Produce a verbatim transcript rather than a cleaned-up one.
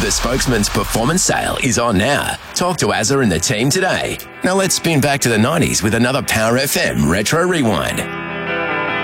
The Spokesman's performance sale is on now. Talk to Azza and the team today. Now let's spin back to the nineties with another Power F M Retro Rewind.